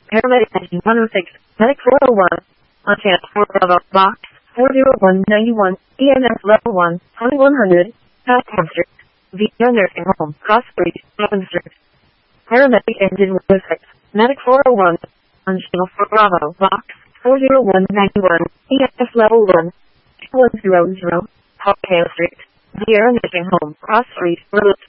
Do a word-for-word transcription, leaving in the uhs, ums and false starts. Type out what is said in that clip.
Paramedic engine one oh six, medic four oh one, on chance four Bravo, box four oh one nine one, E M S level one, twenty-one hundred, South District, Via Nursing Home, Cross Street, Seventh Street. Paramedic engine one oh six, medic four oh one, on channel four Bravo, box four oh one nine one, E M S level one, one hundred, Hawkeye Street, Via Nursing Home, Cross Street, Willis.